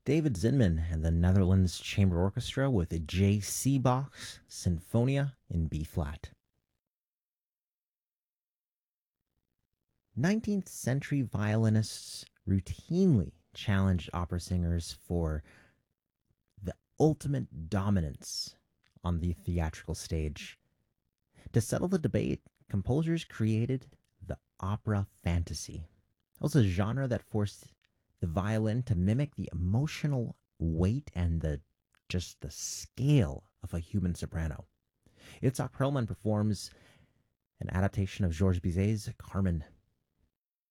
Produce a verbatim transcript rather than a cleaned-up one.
David Zinman and the Netherlands Chamber Orchestra with a J C Bach's Sinfonia in B flat. nineteenth century violinists routinely challenged opera singers for the ultimate dominance on the theatrical stage. To settle the debate, composers created the opera fantasy. It was a genre that forced the violin to mimic the emotional weight and the just the scale of a human soprano. Itzhak Perlman performs an adaptation of Georges Bizet's Carmen